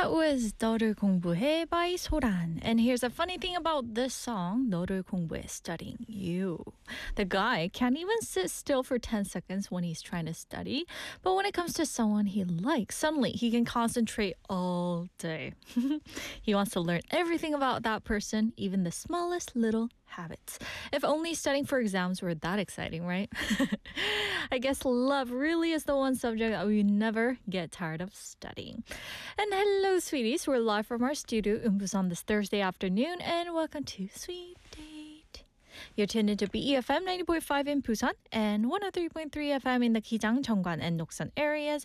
That was 너를 공부해 by 소란. And here's a funny thing about this song, 너를 공부해, studying you. The guy can't even sit still for 10 seconds when he's trying to study. But when it comes to someone he likes, suddenly he can concentrate all day. He wants to learn everything about that person, even the smallest little habits. If only studying for exams were that exciting, right? I guess love really is the one subject that we never get tired of studying. And hello, sweeties. We're live from our studio in Busan this Thursday afternoon, and welcome to Sweet Date. You're tuned into BEFM 90.5 in Busan and 103.3 FM in the Gijang, Cheongwan, and Noksan areas.